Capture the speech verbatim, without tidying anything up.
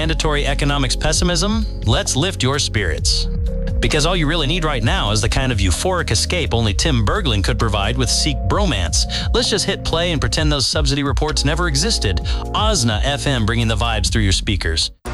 mandatory economics pessimism? Let's lift your spirits. Because all you really need right now is the kind of euphoric escape only Tim Berglund could provide with Seek Bromance. Let's just hit play and pretend those subsidy reports never existed. Ozna F M bringing the vibes through your speakers.